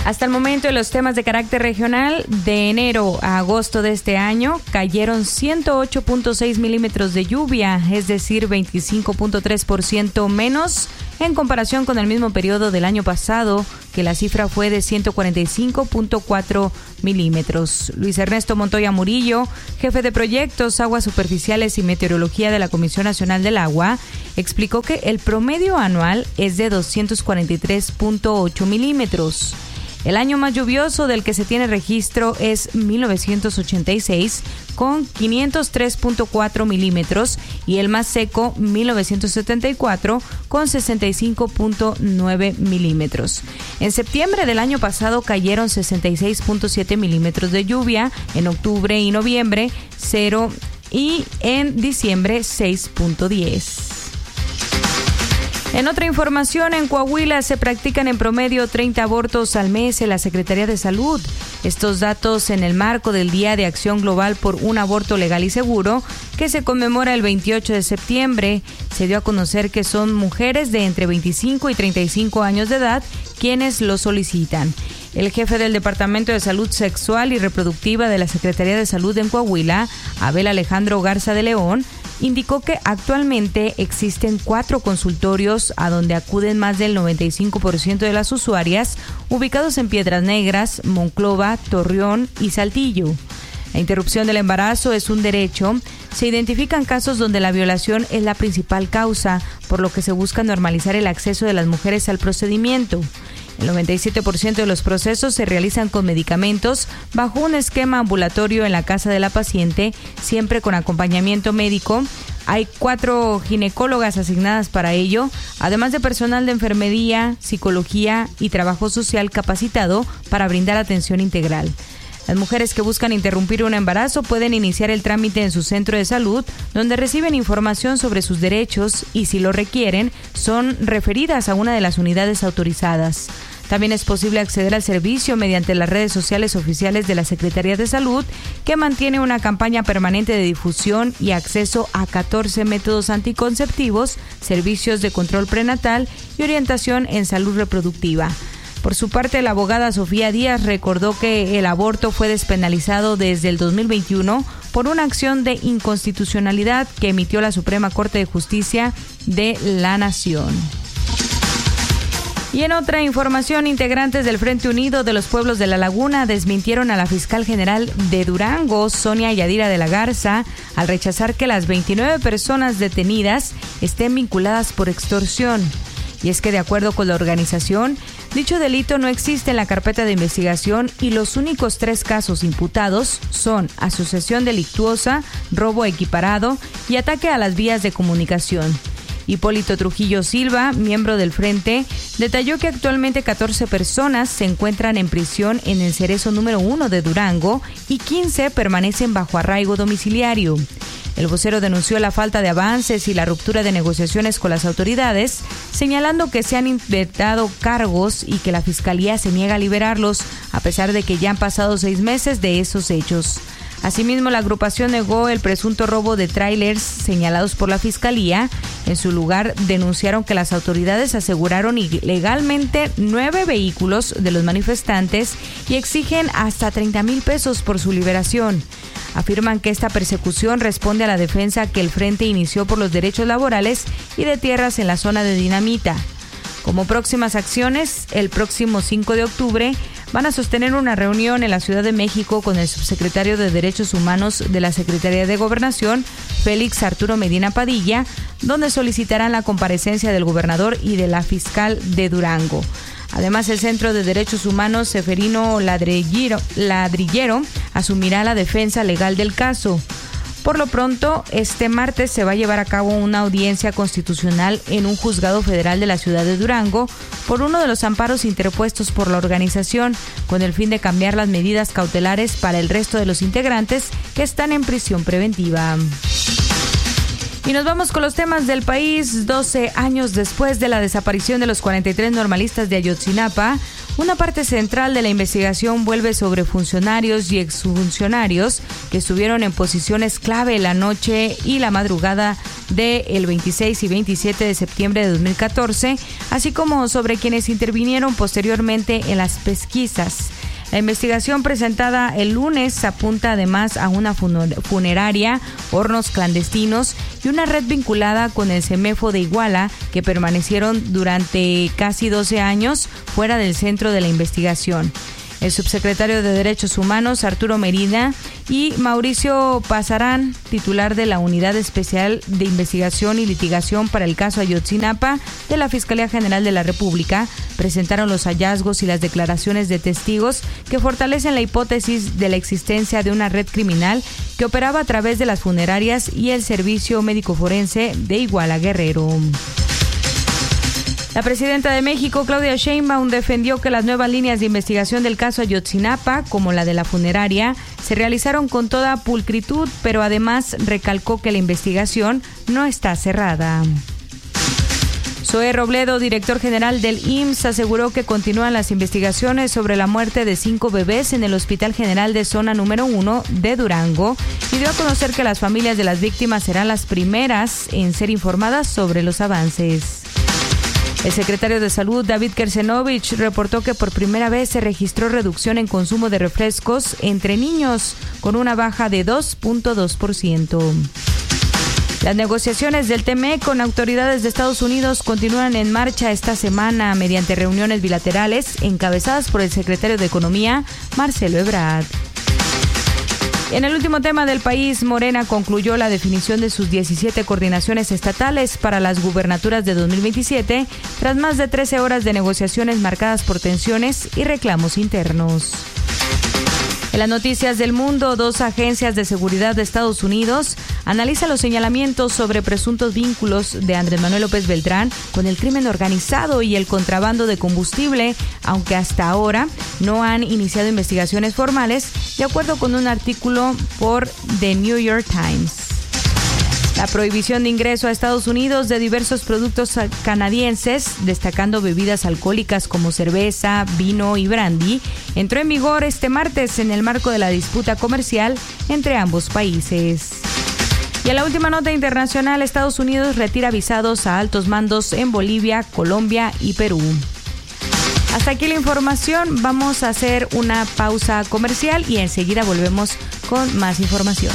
Hasta el momento, en los temas de carácter regional, de enero a agosto de este año, cayeron 108.6 milímetros de lluvia, es decir, 25.3% menos en comparación con el mismo periodo del año pasado, que la cifra fue de 145.4 milímetros. Luis Ernesto Montoya Murillo, jefe de proyectos, aguas superficiales y meteorología de la Comisión Nacional del Agua, explicó que el promedio anual es de 243.8 milímetros. El año más lluvioso del que se tiene registro es 1986, con 503.4 milímetros, y el más seco, 1974, con 65.9 milímetros. En septiembre del año pasado cayeron 66.7 milímetros de lluvia, en octubre y noviembre 0, y en diciembre 6.10. En otra información, en Coahuila se practican en promedio 30 abortos al mes en la Secretaría de Salud. Estos datos en el marco del Día de Acción Global por un Aborto Legal y Seguro, que se conmemora el 28 de septiembre. Se dio a conocer que son mujeres de entre 25 y 35 años de edad quienes lo solicitan. El jefe del Departamento de Salud Sexual y Reproductiva de la Secretaría de Salud en Coahuila, Abel Alejandro Garza de León, indicó que actualmente existen 4 consultorios a donde acuden más del 95% de las usuarias, ubicados en Piedras Negras, Monclova, Torreón y Saltillo. La interrupción del embarazo es un derecho. Se identifican casos donde la violación es la principal causa, por lo que se busca normalizar el acceso de las mujeres al procedimiento. El 97% de los procesos se realizan con medicamentos bajo un esquema ambulatorio en la casa de la paciente, siempre con acompañamiento médico. Hay 4 ginecólogas asignadas para ello, además de personal de enfermería, psicología y trabajo social capacitado para brindar atención integral. Las mujeres que buscan interrumpir un embarazo pueden iniciar el trámite en su centro de salud, donde reciben información sobre sus derechos y, si lo requieren, son referidas a una de las unidades autorizadas. También es posible acceder al servicio mediante las redes sociales oficiales de la Secretaría de Salud, que mantiene una campaña permanente de difusión y acceso a 14 métodos anticonceptivos, servicios de control prenatal y orientación en salud reproductiva. Por su parte, la abogada Sofía Díaz recordó que el aborto fue despenalizado desde el 2021 por una acción de inconstitucionalidad que emitió la Suprema Corte de Justicia de la Nación. Y en otra información, integrantes del Frente Unido de los Pueblos de la Laguna desmintieron a la fiscal general de Durango, Sonia Yadira de la Garza, al rechazar que las 29 personas detenidas estén vinculadas por extorsión. Y es que, de acuerdo con la organización, dicho delito no existe en la carpeta de investigación y los únicos 3 casos imputados son asociación delictuosa, robo equiparado y ataque a las vías de comunicación. Hipólito Trujillo Silva, miembro del Frente, detalló que actualmente 14 personas se encuentran en prisión en el Cerezo número 1 de Durango y 15 permanecen bajo arraigo domiciliario. El vocero denunció la falta de avances y la ruptura de negociaciones con las autoridades, señalando que se han inventado cargos y que la Fiscalía se niega a liberarlos, a pesar de que ya han pasado 6 meses de esos hechos. Asimismo, la agrupación negó el presunto robo de tráilers señalados por la Fiscalía. En su lugar, denunciaron que las autoridades aseguraron ilegalmente 9 vehículos de los manifestantes y exigen hasta 30,000 pesos por su liberación. Afirman que esta persecución responde a la defensa que el Frente inició por los derechos laborales y de tierras en la zona de Dinamita. Como próximas acciones, el próximo 5 de octubre van a sostener una reunión en la Ciudad de México con el subsecretario de Derechos Humanos de la Secretaría de Gobernación, Félix Arturo Medina Padilla, donde solicitarán la comparecencia del gobernador y de la fiscal de Durango. Además, el Centro de Derechos Humanos Seferino Ladrillero asumirá la defensa legal del caso. Por lo pronto, este martes se va a llevar a cabo una audiencia constitucional en un juzgado federal de la ciudad de Durango por uno de los amparos interpuestos por la organización, con el fin de cambiar las medidas cautelares para el resto de los integrantes que están en prisión preventiva. Y nos vamos con los temas del país. 12 años después de la desaparición de los 43 normalistas de Ayotzinapa, Una parte central de la investigación vuelve sobre funcionarios y exfuncionarios que estuvieron en posiciones clave la noche y la madrugada del 26 y 27 de septiembre de 2014, así como sobre quienes intervinieron posteriormente en las pesquisas. La investigación presentada el lunes apunta además a una funeraria, hornos clandestinos y una red vinculada con el CEMEFO de Iguala que permanecieron durante casi 12 años fuera del centro de la investigación. El subsecretario de Derechos Humanos, Arturo Merina, y Mauricio Pasarán, titular de la Unidad Especial de Investigación y Litigación para el caso Ayotzinapa de la Fiscalía General de la República, presentaron los hallazgos y las declaraciones de testigos que fortalecen la hipótesis de la existencia de una red criminal que operaba a través de las funerarias y el Servicio Médico Forense de Iguala Guerrero. La presidenta de México, Claudia Sheinbaum, defendió que las nuevas líneas de investigación del caso Ayotzinapa, como la de la funeraria, se realizaron con toda pulcritud, pero además recalcó que la investigación no está cerrada. Zoé Robledo, director general del IMSS, aseguró que continúan las investigaciones sobre la muerte de 5 bebés en el Hospital General de Zona Número 1 de Durango y dio a conocer que las familias de las víctimas serán las primeras en ser informadas sobre los avances. El secretario de Salud, David Kersenovich, reportó que por primera vez se registró reducción en consumo de refrescos entre niños, con una baja de 2.2%. Las negociaciones del TME con autoridades de Estados Unidos continúan en marcha esta semana mediante reuniones bilaterales encabezadas por el secretario de Economía, Marcelo Ebrard. En el último tema del país, Morena concluyó la definición de sus 17 coordinaciones estatales para las gubernaturas de 2027, tras más de 13 horas de negociaciones marcadas por tensiones y reclamos internos. En las noticias del mundo, 2 agencias de seguridad de Estados Unidos analizan los señalamientos sobre presuntos vínculos de Andrés Manuel López Beltrán con el crimen organizado y el contrabando de combustible, aunque hasta ahora no han iniciado investigaciones formales, de acuerdo con un artículo por The New York Times. La prohibición de ingreso a Estados Unidos de diversos productos canadienses, destacando bebidas alcohólicas como cerveza, vino y brandy, entró en vigor este martes en el marco de la disputa comercial entre ambos países. Y en la última nota internacional, Estados Unidos retira visados a altos mandos en Bolivia, Colombia y Perú. Hasta aquí la información, vamos a hacer una pausa comercial y enseguida volvemos con más información.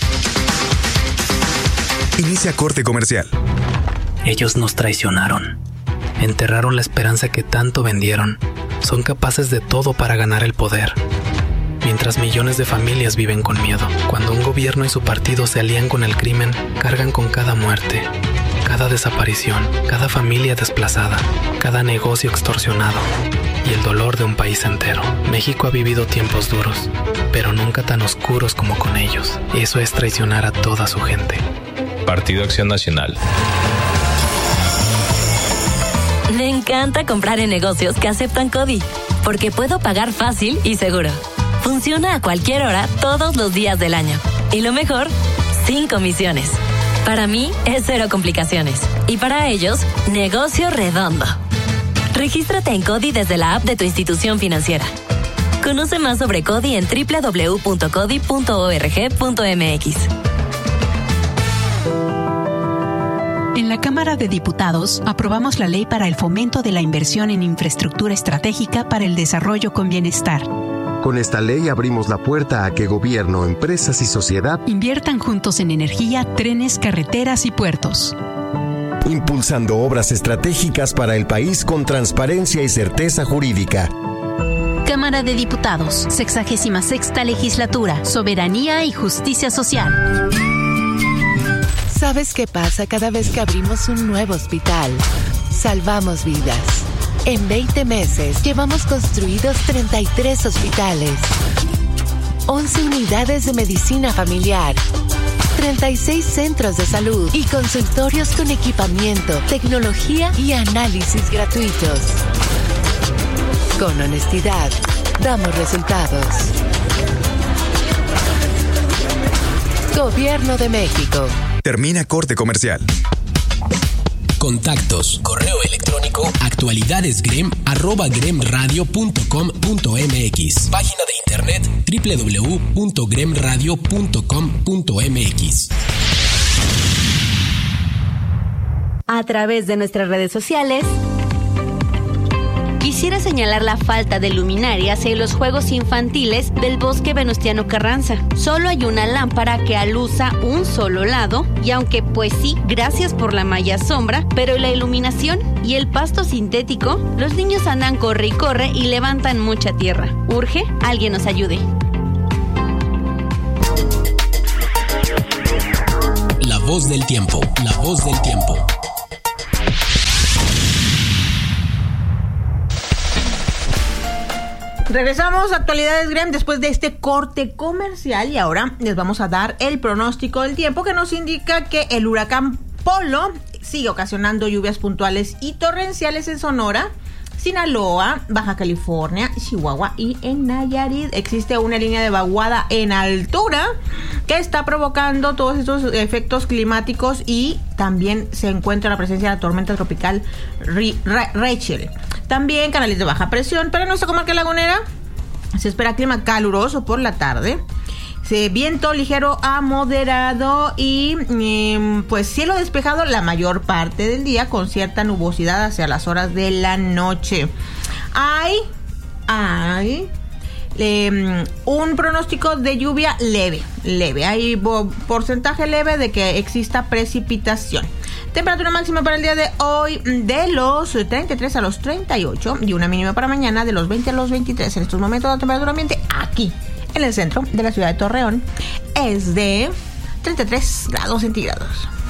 Inicia corte comercial. Ellos nos traicionaron. Enterraron la esperanza que tanto vendieron. Son capaces de todo para ganar el poder. Mientras millones de familias viven con miedo. Cuando un gobierno y su partido se alían con el crimen, cargan con cada muerte, cada desaparición, cada familia desplazada, cada negocio extorsionado y el dolor de un país entero. México ha vivido tiempos duros, pero nunca tan oscuros como con ellos. Eso es traicionar a toda su gente. Partido Acción Nacional. Me encanta comprar en negocios que aceptan CODI, porque puedo pagar fácil y seguro. Funciona a cualquier hora, todos los días del año. Y lo mejor, sin comisiones. Para mí, es 0 complicaciones. Y para ellos, negocio redondo. Regístrate en CODI desde la app de tu institución financiera. Conoce más sobre CODI en www.codi.org.mx. En la Cámara de Diputados aprobamos la Ley para el Fomento de la Inversión en Infraestructura Estratégica para el Desarrollo con Bienestar. Con esta ley abrimos la puerta a que gobierno, empresas y sociedad inviertan juntos en energía, trenes, carreteras y puertos. Impulsando obras estratégicas para el país con transparencia y certeza jurídica. Cámara de Diputados, 66ª Legislatura, Soberanía y Justicia Social. ¿Sabes qué pasa cada vez que abrimos un nuevo hospital? Salvamos vidas. En 20 meses llevamos construidos 33 hospitales, 11 unidades de medicina familiar, 36 centros de salud y consultorios con equipamiento, tecnología y análisis gratuitos. Con honestidad, damos resultados. Gobierno de México. Termina corte comercial. Contactos, correo electrónico actualidadesgrem@gremradio.com.mx. Página de internet www.gremradio.com.mx. A través de nuestras redes sociales, quisiera señalar la falta de luminarias en los juegos infantiles del Bosque Venustiano Carranza. Solo hay una lámpara que aluza un solo lado, y aunque pues sí, gracias por la malla sombra, pero la iluminación y el pasto sintético, los niños andan corre y corre y levantan mucha tierra. Urge, alguien nos ayude. La voz del tiempo, la voz del tiempo. Regresamos a Actualidades Grem después de este corte comercial y ahora les vamos a dar el pronóstico del tiempo que nos indica que el huracán Polo sigue ocasionando lluvias puntuales y torrenciales en Sonora, Sinaloa, Baja California, Chihuahua y en Nayarit. Existe una línea de vaguada en altura que está provocando todos estos efectos climáticos y también se encuentra la presencia de la tormenta tropical Rachel. También canales de baja presión, pero en nuestra comarca lagunera se espera clima caluroso por la tarde. Viento ligero a moderado y pues cielo despejado la mayor parte del día con cierta nubosidad hacia las horas de la noche. Hay un pronóstico de lluvia leve. Hay porcentaje leve de que exista precipitación. Temperatura máxima para el día de hoy de los 33 a los 38 y una mínima para mañana de los 20 a los 23. En estos momentos la temperatura ambiente aquí en el centro de la ciudad de Torreón es de 33 grados centígrados.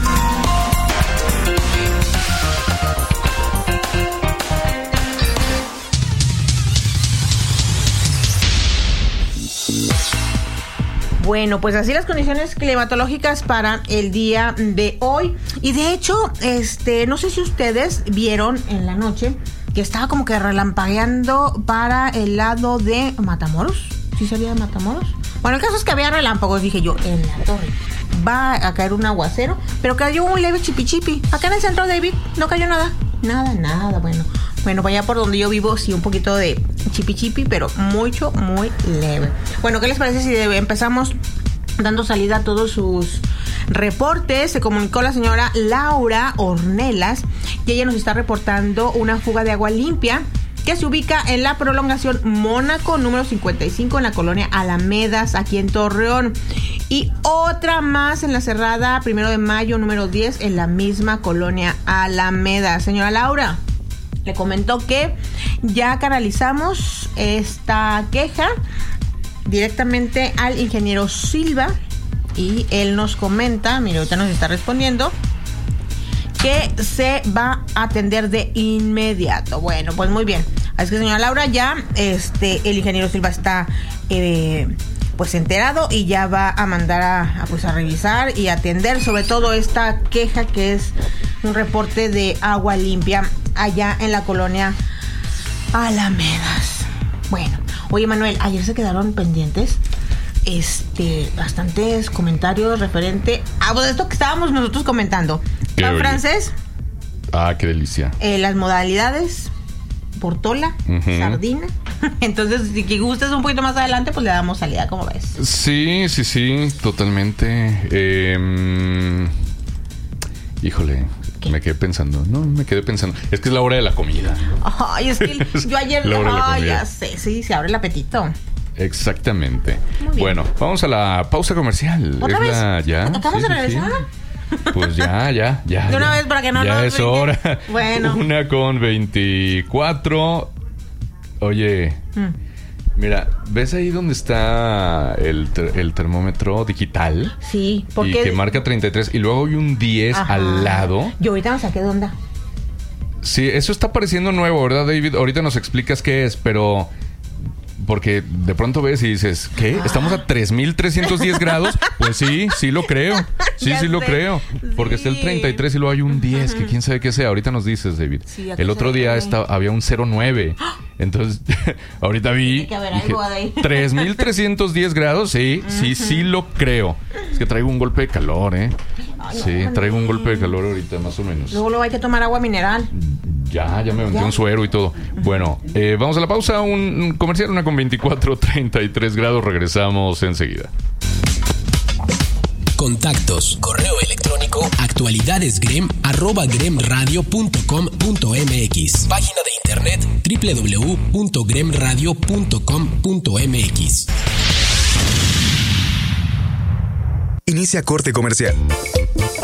Bueno, pues así las condiciones climatológicas para el día de hoy. Y de hecho, no sé si ustedes vieron en la noche que estaba como que relampagueando para el lado de Matamoros. ¿Sí salía de Matamoros? Bueno, el caso es que había relámpagos, dije yo, en la torre. Va a caer un aguacero, pero cayó un leve chipichipi. Acá en el centro, David, no cayó nada. Nada, bueno, vaya por donde yo vivo, sí, un poquito de chipi, pero muy leve. Bueno, ¿qué les parece si empezamos dando salida a todos sus reportes? Se comunicó la señora Laura Ornelas y ella nos está reportando una fuga de agua limpia que se ubica en la prolongación Mónaco número 55 en la colonia Alamedas, aquí en Torreón. Y otra más en la cerrada 1 de Mayo número 10 en la misma colonia Alameda. Señora Laura, le comentó que ya canalizamos esta queja directamente al ingeniero Silva y él nos comenta, mire, ahorita nos está respondiendo, que se va a atender de inmediato. Bueno, pues muy bien. Así que, señora Laura, ya el ingeniero Silva está pues enterado y ya va a mandar a revisar y atender sobre todo esta queja que es un reporte de agua limpia allá en la colonia Alamedas. Bueno, oye, Manuel, ayer se quedaron pendientes bastantes comentarios referente a esto que estábamos nosotros comentando. Pan francés. Ah, qué delicia. Las modalidades, portola, sardina. Entonces, si gustas un poquito más adelante, pues le damos salida, ¿cómo ves? Sí, totalmente. Híjole, ¿qué? Me quedé pensando. Es que es la hora de la comida. Ay, es que yo ayer... ya sé, sí, se abre el apetito. Exactamente. Bueno, vamos a la pausa comercial. ¿Otra vez? ¿Ya? ¿Acabamos de regresar? Sí. Pues ya. De una vez para que no ya es hora. Bueno. 1:24. Oye, mira, ¿ves ahí donde está el termómetro digital? Sí, porque... Y que marca 33 y luego hay un 10 al lado. Yo ahorita me saqué de onda. Sí, eso está pareciendo nuevo, ¿verdad, David? Ahorita nos explicas qué es, pero... Porque de pronto ves y dices, ¿qué? ¿Estamos a 3,310 grados? Pues sí lo creo. Sí lo creo. Porque está el 33 y luego hay un 10, que quién sabe qué sea. Ahorita nos dices, David. Sí, el otro día había un 09. Entonces, ahorita vi... Que haber algo ahí. 3,310 grados, sí lo creo. Es que traigo un golpe de calor, ¿eh? Sí, traigo un golpe de calor ahorita, más o menos. Luego hay que tomar agua mineral. Ya me metí un suero y todo. Bueno, vamos a la pausa, un comercial, 1:24, 33 grados, regresamos enseguida. Contactos, correo electrónico, actualidadesgrem@gremradio.com.mx. Página de internet www.gremradio.com.mx. Inicia corte comercial.